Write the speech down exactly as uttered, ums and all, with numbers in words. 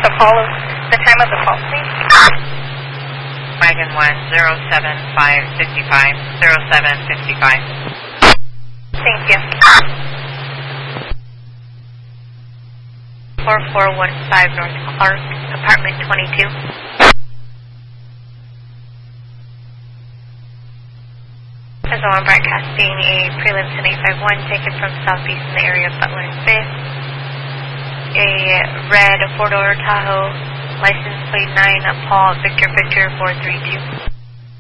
the call, the time of the call, please? Wagon one, zero seven five five, zero seven five five. Thank you. four four one five North Clark, apartment twenty-two. As well, I'm broadcasting a prelim to eight five one taken from southeast in the area of Butler and Fifth. A red four-door Tahoe, license plate nine, Paul Victor Victor four three two.